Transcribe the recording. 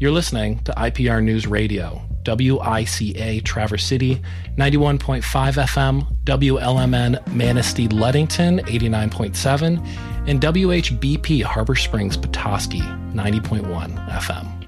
You're listening to IPR News Radio, WICA Traverse City, 91.5 FM, WLMN Manistee Ludington, 89.7, and WHBP Harbor Springs Petoskey, 90.1 FM.